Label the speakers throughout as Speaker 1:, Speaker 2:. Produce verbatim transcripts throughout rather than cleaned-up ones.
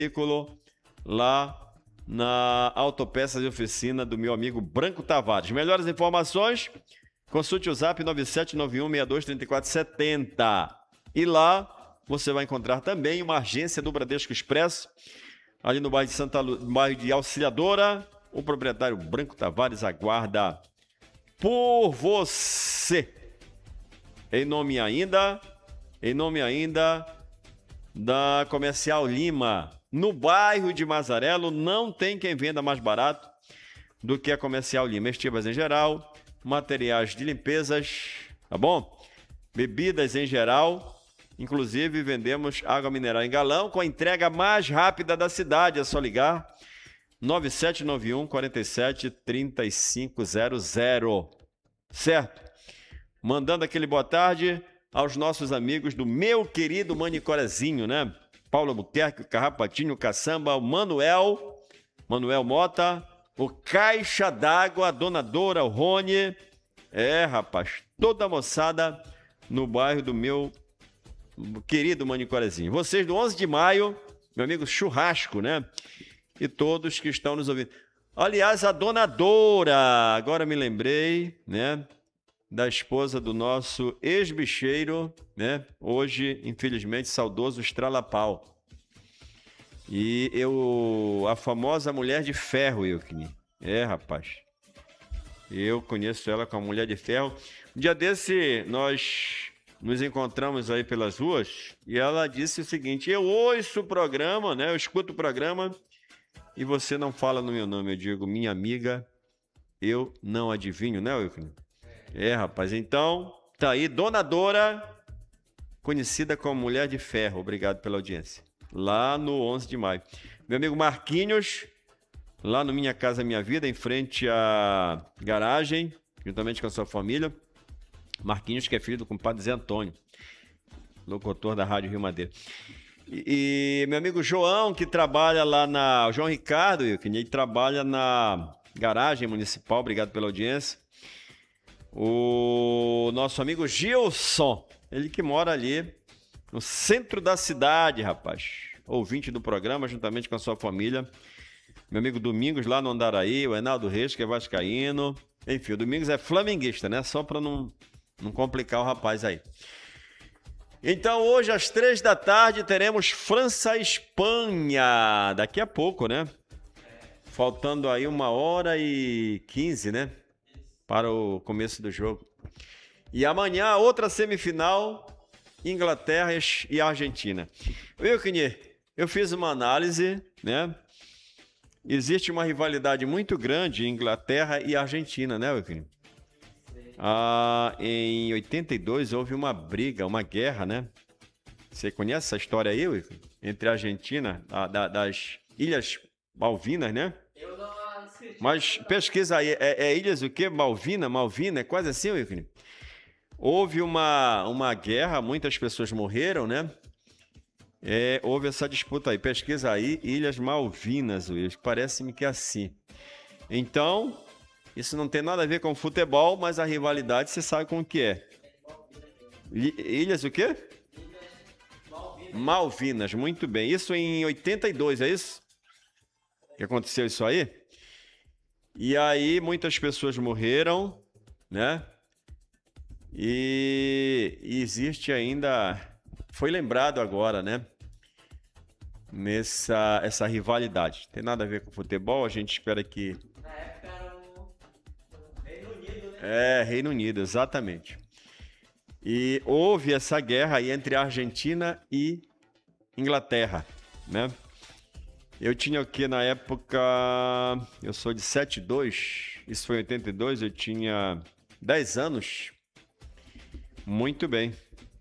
Speaker 1: veículo lá na Autopeças e Oficina do meu amigo Branco Tavares. Melhores informações, consulte o zap nove sete nove um seis dois três quatro sete zero. E lá você vai encontrar também uma agência do Bradesco Expresso, ali no bairro de Santa Lu... no bairro de Auxiliadora. O proprietário Branco Tavares aguarda por você. Em nome ainda, em nome ainda da Comercial Lima, no bairro de Mazarelo, não tem quem venda mais barato do que a Comercial Lima. Estivas em geral, materiais de limpezas, tá bom? Bebidas em geral, inclusive vendemos água mineral em galão com a entrega mais rápida da cidade. É só ligar nove sete nove um quatro sete três cinco zero zero, certo? Mandando aquele boa tarde aos nossos amigos do meu querido Manicorezinho, né? Paulo Albuquerque, o Carrapatinho, o Caçamba, o Manuel, Manuel Mota, o Caixa d'Água, a Dona Dora, o Rony. É, rapaz, toda a moçada no bairro do meu querido Manicorezinho. Vocês do onze de maio, meu amigo Churrasco, né? E todos que estão nos ouvindo. Aliás, a Dona Dora, agora me lembrei, né? Da esposa do nosso ex-bicheiro, né? Hoje, infelizmente, saudoso Estralapau. E eu, a famosa Mulher de Ferro, Eucni. É, rapaz. Eu conheço ela como Mulher de Ferro. Um dia desse, nós nos encontramos aí pelas ruas e ela disse o seguinte: eu ouço o programa, né? Eu escuto o programa e você não fala no meu nome. Eu digo, minha amiga, eu não adivinho, né, Eucni? É, rapaz, então, tá aí, Dona Dora, conhecida como Mulher de Ferro, obrigado pela audiência, lá no onze de maio. Meu amigo Marquinhos, lá no Minha Casa Minha Vida, em frente à garagem, juntamente com a sua família. Marquinhos, que é filho do compadre Zé Antônio, locutor da Rádio Rio Madeira. E, e meu amigo João, que trabalha lá na... O João Ricardo, que ele trabalha na garagem municipal, obrigado pela audiência. O nosso amigo Gilson, ele que mora ali no centro da cidade, rapaz. Ouvinte do programa, juntamente com a sua família. Meu amigo Domingos, lá no Andaraí, o Enaldo Reis, que é vascaíno. Enfim, o Domingos é flamenguista, né? Só para não, não complicar o rapaz aí. Então, hoje, às três da tarde, teremos França e Espanha. Daqui a pouco, né? Faltando aí uma hora e quinze, né? Para o começo do jogo. E amanhã, outra semifinal, Inglaterra e Argentina. Wilkner, eu fiz uma análise, né? Existe uma rivalidade muito grande em Inglaterra e Argentina, né, Wilkner? Ah, em oitenta e dois houve uma briga, uma guerra, né? Você conhece essa história aí, Wilkner? Entre a Argentina, a, da, das Ilhas Malvinas, né?
Speaker 2: Eu não assisti.
Speaker 1: Mas pesquisa aí, é, é Ilhas o quê? Malvina? Malvina? É quase assim, Wilkner? Houve uma, uma guerra, muitas pessoas morreram, né? É, houve essa disputa aí. Pesquisa aí, Ilhas Malvinas, Wilkner. Parece-me que é assim. Então, isso não tem nada a ver com futebol, mas a rivalidade você sabe como que é. Ilhas o quê?
Speaker 2: Malvinas.
Speaker 1: Malvinas, muito bem. Isso em oitenta e dois, é isso? Que aconteceu isso aí? E aí muitas pessoas morreram, né? E, e existe ainda, foi lembrado agora, né? Nessa essa rivalidade. Tem nada a ver com futebol, a gente espera que...
Speaker 2: Na época era o Reino Unido, né?
Speaker 1: É, Reino Unido, exatamente. E houve essa guerra aí entre a Argentina e Inglaterra, né? Eu tinha o que na época... Eu sou de setenta e dois, isso foi em oitenta e dois, eu tinha dez anos. Muito bem.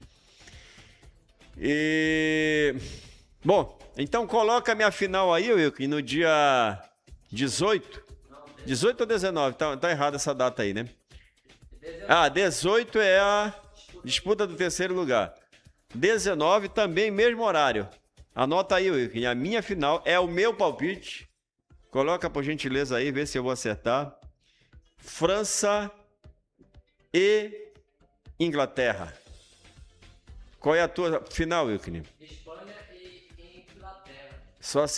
Speaker 1: E... Bom, então coloca a minha final aí, Wilkin, no dia dezoito. dezoito ou dezenove? Tá, tá errada essa data aí, né? Ah, dezoito é a disputa do terceiro lugar. dezenove também, mesmo horário. Anota aí, Wilkin. A minha final é o meu palpite. Coloca por gentileza aí, vê se eu vou acertar. França e Inglaterra. Qual é a tua final, Wilkin?
Speaker 2: Espanha e Inglaterra.
Speaker 1: Só